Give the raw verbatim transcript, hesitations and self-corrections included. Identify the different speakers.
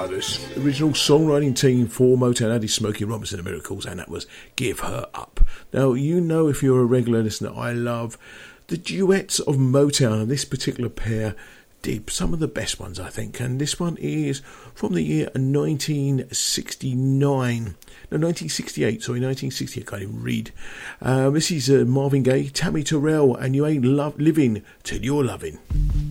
Speaker 1: Brothers, original songwriting team for Motown, that is Smokey Robinson and Miracles, and that was Give Her Up. Now, you know, if you're a regular listener, I love the duets of Motown, and this particular pair did some of the best ones, I think, and this one is from the year nineteen sixty-nine. No, nineteen sixty-eight, sorry, nineteen sixty, I can't even read. Uh, this is uh, Marvin Gaye, Tammy Terrell, and You Ain't Love Living Till You're Loving.